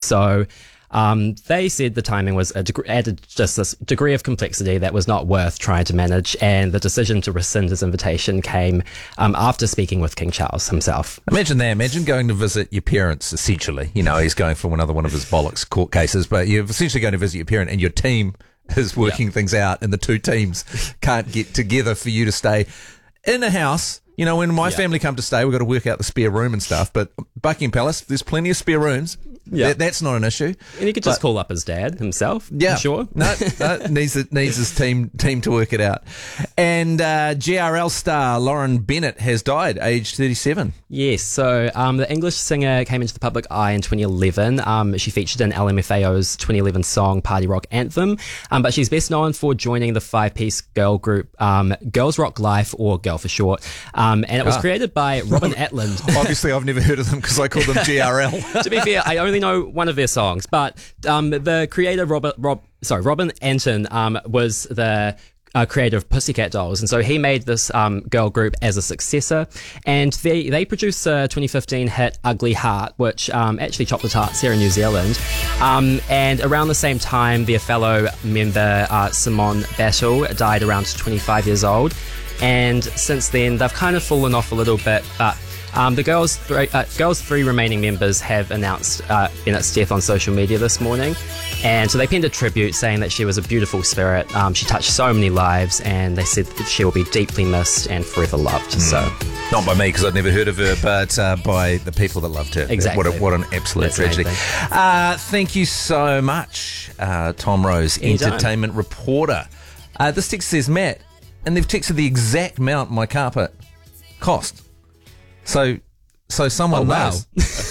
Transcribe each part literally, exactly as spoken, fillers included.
So um, they said the timing was a deg- added just this degree of complexity that was not worth trying to manage, and the decision to rescind his invitation came um, after speaking with King Charles himself. Imagine that. Imagine going to visit your parents, essentially. You know, he's going for another one of his bollocks court cases, but you're essentially going to visit your parent and your team is working yeah. things out, and the two teams can't get together for you to stay in a house. You know, when my yeah. family come to stay, we've got to work out the spare room and stuff, but Buckingham Palace, there's plenty of spare rooms. Yeah. That, that's not an issue. And he could just but, call up his dad himself. Yeah. I'm sure. No, no needs, needs his team team to work it out. And uh, G R L star Lauren Bennett has died, aged thirty-seven. Yes. So um, the English singer came into the public eye in twenty eleven. Um, she featured in L M F A O's twenty eleven song Party Rock Anthem. Um, but she's best known for joining the five-piece girl group um, Girls Rock Life, or Girl for short. Um, and it was ah. created by Robin Atland. Obviously, I've never heard of them because I call them G R L. To be fair, I only know one of their songs, but um, the creator Robert, Rob, sorry, Robin Anton um, was the uh, creator of Pussycat Dolls, and so he made this um, girl group as a successor. And they they produced a twenty fifteen hit Ugly Heart, which um, actually topped the charts here in New Zealand. Um, and around the same time, their fellow member uh, Simone Battle died around twenty-five years old. And since then, they've kind of fallen off a little bit, but Um, the girls' three, uh, girls' three remaining members have announced uh, Bennett's death on social media this morning, and so they penned a tribute saying that she was a beautiful spirit. Um, she touched so many lives, and they said that she will be deeply missed and forever loved. Mm. So, not by me because I'd never heard of her, but uh, by the people that loved her. Exactly. What, a, what an absolute That's tragedy. Uh, thank you so much, uh, Tom Rose, Anytime. entertainment reporter. Uh, this text says, Matt, and they've texted the exact amount my carpet cost. So, so someone oh, wow. knows.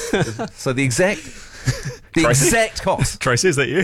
So the exact, the Tracy? exact cost. Tracy, is that you?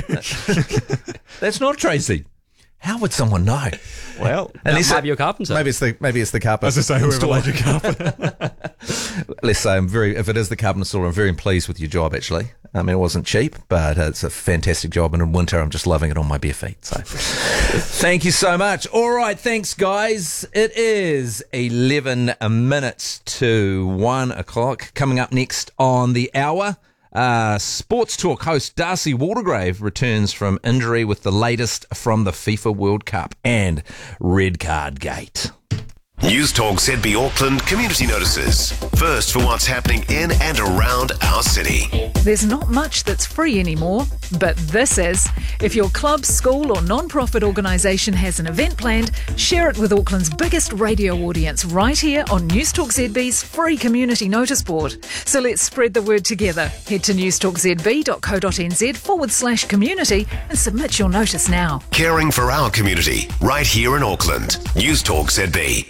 That's not Tracy. How would someone know? Well, unless maybe your carpenter. Maybe it's the maybe it's the carpenter. I was to say whoever laid your carpet. Let's say I'm very. If it is the carpenter store, I'm very pleased with your job. Actually, I mean it wasn't cheap, but it's a fantastic job. And in winter, I'm just loving it on my bare feet. So, thank you so much. All right, thanks guys. It is eleven minutes to one o'clock. Coming up next on the hour. Uh, Sports Talk host Darcy Waldegrave returns from injury with the latest from the FIFA World Cup and Red Card Gate. News Talk Z B Auckland community notices. First for what's happening in and around our city. There's not much that's free anymore, but this is. If your club, school or non-profit organisation has an event planned, share it with Auckland's biggest radio audience right here on News Talk Z B's free community notice board. So let's spread the word together. Head to newstalkzb.co.nz forward slash community and submit your notice now. Caring for our community right here in Auckland. News Talk Z B.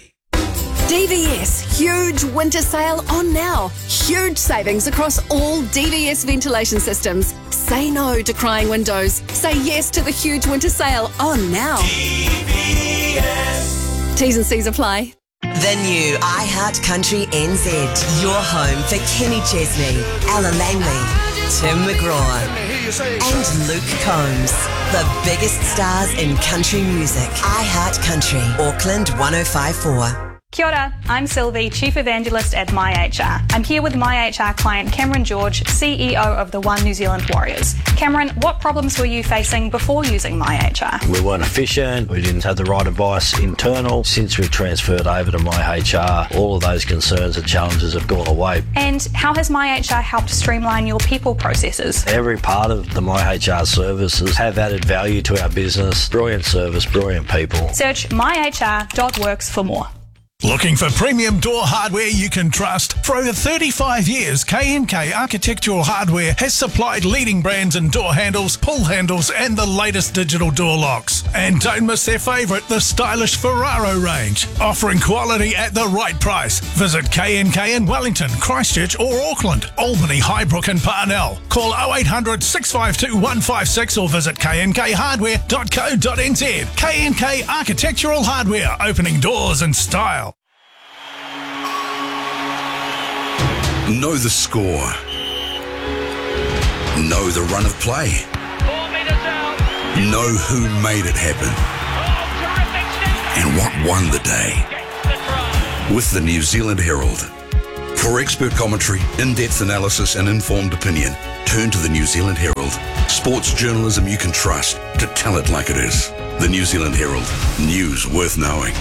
D V S, huge winter sale on now. Huge savings across all D V S ventilation systems. Say no to crying windows. Say yes to the huge winter sale on now. D V S. T's and C's apply. The new iHeartCountry N Z. Your home for Kenny Chesney, Ella Langley, Tim McGraw and Luke Combs. The biggest stars in country music. iHeartCountry, Auckland one oh five point four. Kia ora, I'm Sylvie, Chief Evangelist at MyHR. I'm here with MyHR client Cameron George, C E O of the One New Zealand Warriors. Cameron, what problems were you facing before using MyHR? We weren't efficient, we didn't have the right advice internal. Since we transferred over to MyHR, all of those concerns and challenges have gone away. And how has MyHR helped streamline your people processes? Every part of the MyHR services have added value to our business. Brilliant service, brilliant people. Search my H R dot works for more. Looking for premium door hardware you can trust? For over thirty-five years, K and K Architectural Hardware has supplied leading brands in door handles, pull handles and the latest digital door locks. And don't miss their favourite, the stylish Ferraro range. Offering quality at the right price. Visit K and K in Wellington, Christchurch or Auckland, Albany, Highbrook and Parnell. Call oh eight hundred, six five two, one five six or visit k n k hardware dot co dot n z. K and K Architectural Hardware, opening doors in style. Know the score. Know the run of play. Know who made it happen. And what won the day. With the New Zealand Herald. For expert commentary, in-depth analysis and informed opinion, turn to the New Zealand Herald. Sports journalism you can trust to tell it like it is. The New Zealand Herald. News worth knowing.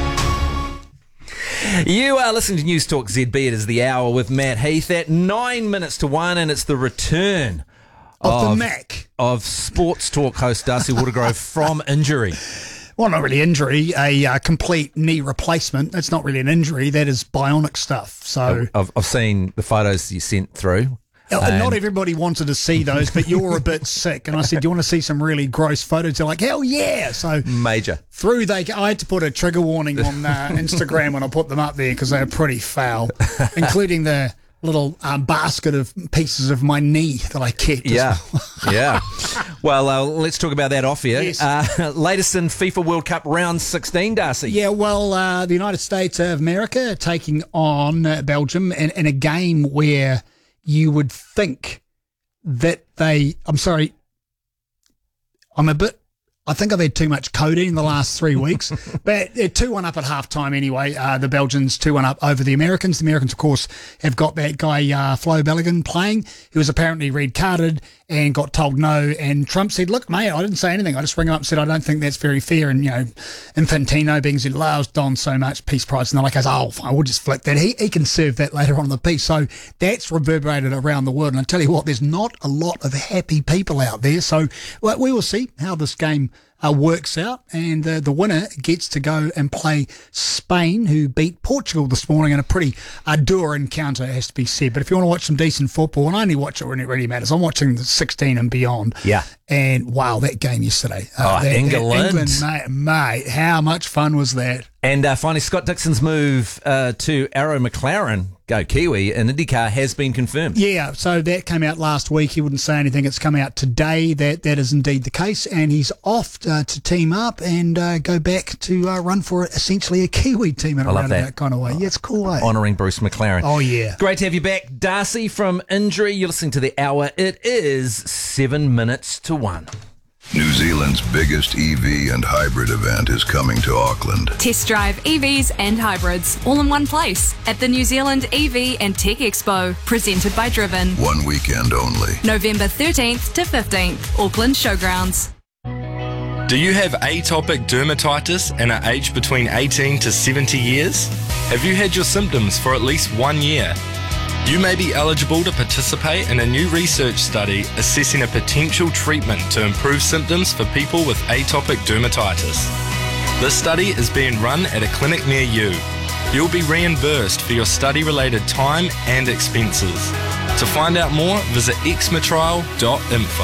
You are listening to News Talk Z B. It is the hour with Matt Heath at nine minutes to one, and it's the return of, of the Mac of Sports Talk host Darcy Watergrove from injury. Well, not really injury, a uh, complete knee replacement. That's not really an injury. That is bionic stuff. So I've, I've seen the photos you sent through. Um, not everybody wanted to see those, but you're a bit sick. And I said, do you want to see some really gross photos? They're like, hell yeah. So major. Through they, I had to put a trigger warning on uh, Instagram when I put them up there because they were pretty foul, including the little um, basket of pieces of my knee that I kept. Yeah, well. yeah. Well, uh, let's talk about that off here. Yes. Uh, latest in FIFA World Cup round sixteen, Darcy. Yeah, well, uh, the United States of America taking on uh, Belgium in, in a game where you would think that they, I'm sorry, I'm a bit, I think I've had too much codeine in the last three weeks, but they're two one up at halftime anyway. Uh, the Belgians two one up over the Americans. The Americans, of course, have got that guy, uh, Flo Belligan, playing. He was apparently red carded and got told no. And Trump said, look, mate, I didn't say anything. I just rang up and said, I don't think that's very fair. And, you know, Infantino, being he loves Don so much, peace prize. And they're like, oh, fine, we'll just flick that. He, he can serve that later on in the piece. So that's reverberated around the world. And I tell you what, there's not a lot of happy people out there. So well, we will see how this game Uh, works out, and uh, the winner gets to go and play Spain, who beat Portugal this morning in a pretty uh, dour encounter, it has to be said. But if you want to watch some decent football, and I only watch it when it really matters, I'm watching the sixteen and beyond. Yeah. And wow, that game yesterday. Uh, oh, that, England. That England, mate, mate, how much fun was that? And uh, finally, Scott Dixon's move uh, to Arrow McLaren, go Kiwi, in IndyCar has been confirmed. Yeah, so that came out last week. He wouldn't say anything. It's come out today that that is indeed the case, and he's off uh, to team up and uh, go back to uh, run for essentially a Kiwi team in a roundabout kind of way. Yeah, it's cool, eh? Honouring Bruce McLaren. Oh, yeah. Great to have you back, Darcy, from injury. You're listening to The Hour. It is seven minutes to one. New Zealand's biggest E V and hybrid event is coming to Auckland. Test drive E Vs and hybrids all in one place at the New Zealand E V and Tech Expo, presented by Driven. One weekend only. November thirteenth to fifteenth, Auckland Showgrounds. Do you have atopic dermatitis and are aged between eighteen to seventy years? Have you had your symptoms for at least one year? You may be eligible to participate in a new research study assessing a potential treatment to improve symptoms for people with atopic dermatitis. This study is being run at a clinic near you. You'll be reimbursed for your study-related time and expenses. To find out more, visit eczema trial dot info.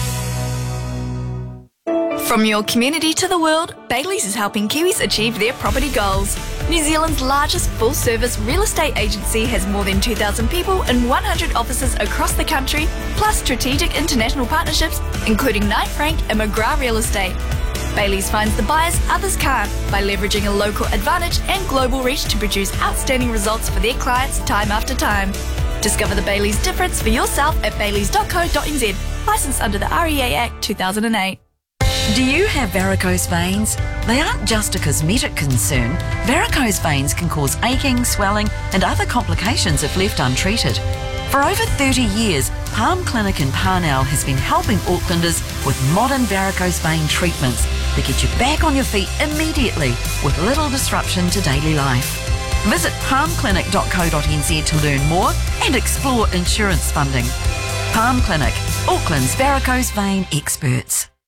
From your community to the world, Bailey's is helping Kiwis achieve their property goals. New Zealand's largest full-service real estate agency has more than two thousand people and one hundred offices across the country, plus strategic international partnerships, including Knight Frank and McGrath Real Estate. Bailey's finds the buyers others can't by leveraging a local advantage and global reach to produce outstanding results for their clients time after time. Discover the Bailey's difference for yourself at baileys dot co dot n z. Licensed under the R E A Act two thousand eight. Do you have varicose veins? They aren't just a cosmetic concern. Varicose veins can cause aching, swelling and other complications if left untreated. For over thirty years, Palm Clinic in Parnell has been helping Aucklanders with modern varicose vein treatments that get you back on your feet immediately with little disruption to daily life. Visit palm clinic dot co dot n z to learn more and explore insurance funding. Palm Clinic, Auckland's varicose vein experts.